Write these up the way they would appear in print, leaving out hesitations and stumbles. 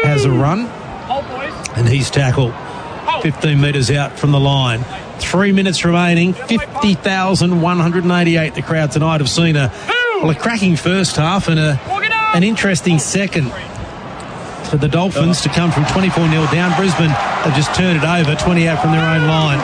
has a run, and he's tackled 15 metres out from the line. 3 minutes remaining, 50,188. The crowd tonight have seen a cracking first half and an interesting second for the Dolphins to come from 24-0 down. Brisbane have just turned it over, 20 out from their own line.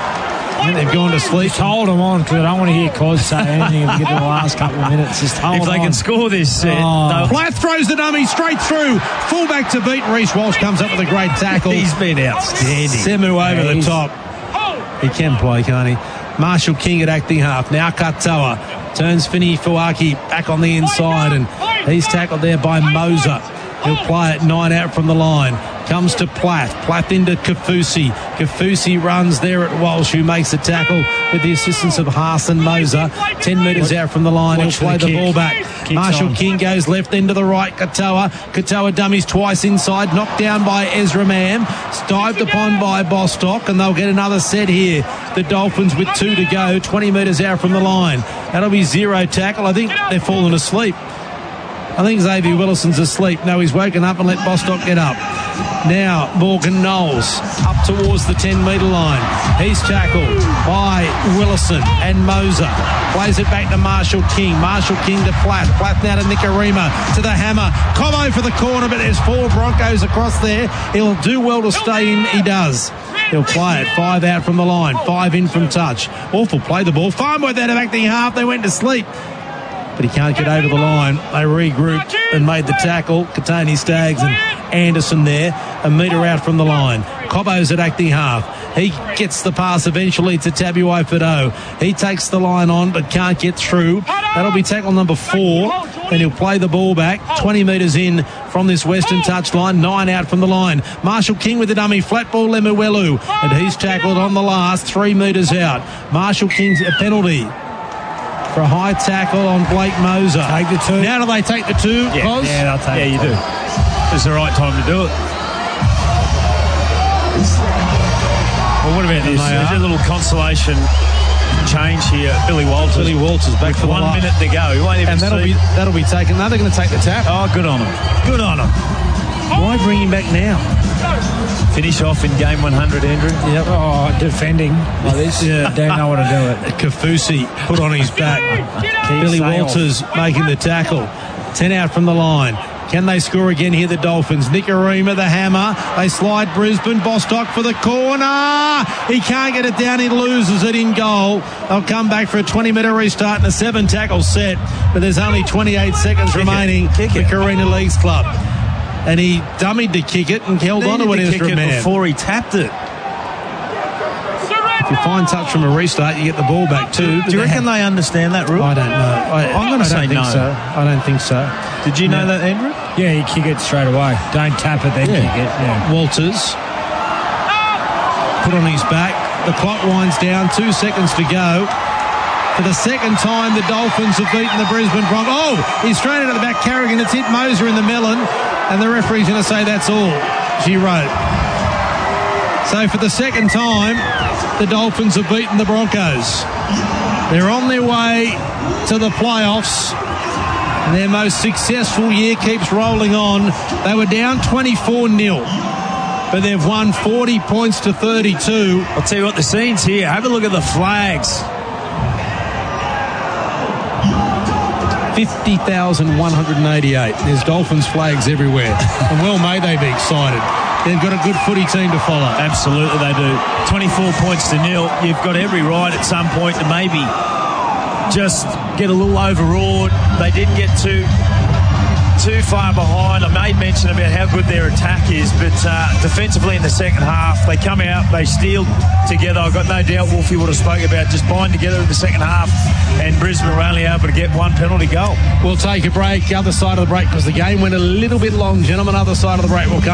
I think they've gone to sleep. Just hold them on, because I don't want to hear Cos say anything if we get to the last couple of minutes. Just hold if they on. can score this. Plath throws the dummy straight through. Fullback to beat. Reece Walsh comes up with a great tackle. He's been outstanding. Semu over the top. He can play, can't he? Marshall King at acting half. Now Katoa turns Finney Fuaki back on the inside, and he's tackled there by Moser. He'll play it 9 out from the line. Comes to Plath. Plath into Kafusi. Kafusi runs there at Walsh, who makes the tackle with the assistance of Haas and Moser. 10 metres out from the line. He'll play the ball back. Marshall King goes left into the right. Katoa dummies twice inside. Knocked down by Ezra Mam. Dived upon by Bostock, and they'll get another set here. The Dolphins with 2 to go. 20 metres out from the line. That'll be 0 tackle. I think they're falling asleep. I think Xavier Willison's asleep. No, he's woken up and let Bostock get up. Now, Morgan Knowles up towards the 10-metre line. He's tackled by Willison and Moser. Plays it back to Marshall King. Marshall King to Plath. Plath now to Nicarima, to the hammer. Cobo for the corner, but there's 4 Broncos across there. He'll do well to stay in. He does. He'll play it. 5 out from the line. 5 in from touch. Awful play the ball. Farnworth out of acting half. They went to sleep, but he can't get over the line. They regrouped and made the tackle. Katoni Staggs and Anderson there, a metre out from the line. Cobbo's at acting half. He gets the pass eventually to Tabuai Fido. He takes the line on but can't get through. That'll be tackle number 4, and he'll play the ball back 20 metres in from this western touchline. 9 out from the line. Marshall King with the dummy. Flat ball Lemuelu, and he's tackled on the last 3 metres out. Marshall King's a penalty for a high tackle on Blake Moser. Take the 2. Now do they take the 2? Yeah, they'll take it. Yeah, you do. It's the right time to do it. Well, what about this? There's a little consolation change here. Billy Walters. Billy Walters back for 1 minute to go. He won't even and that'll be taken. Now they're going to take the tap. Oh, good on him. Good on him. Why bring him back now? Finish off in game 100, Andrew. Yep. Oh, defending like this. Yeah. Don't know what to do it. Kafusi put on his back. Billy Walters making the tackle. 10 out from the line. Can they score again here, the Dolphins? Nicarima, the hammer. They slide Brisbane. Bostock for the corner. He can't get it down. He loses it in goal. They'll come back for a 20-metre restart and a 7-tackle set. But there's only 28 seconds remaining for Carina Leagues Club. And he dummied to kick it and held on to it before he tapped it. If you find touch from a restart, you get the ball back too. Do you reckon they understand that rule? I don't know. I'm going to say no. I don't think so. Did you know that, Andrew? Yeah, you kick it straight away. Don't tap it, then kick it. Yeah. Walters put on his back. The clock winds down. 2 seconds to go. For the second time, the Dolphins have beaten the Brisbane Broncos. Oh, he's thrown it at the back. Carrigan, it's hit Moser in the melon. And the referee's going to say that's all, she wrote. So for the second time, the Dolphins have beaten the Broncos. They're on their way to the playoffs. And their most successful year keeps rolling on. They were down 24-0. But they've won 40 points to 32. I'll tell you what, the scene's here. Have a look at the flags. 50,188. There's Dolphins flags everywhere. And well may they be excited. They've got a good footy team to follow. Absolutely they do. 24 points to 0. You've got every right at some point to maybe just get a little overawed. They didn't get too far behind. I made mention about how good their attack is, but defensively in the second half, they come out, they steal together. I've got no doubt Wolfie would have spoke about just bind together in the second half, and Brisbane were only able to get 1 penalty goal. We'll take a break, other side of the break, because the game went a little bit long, gentlemen. Other side of the break will come.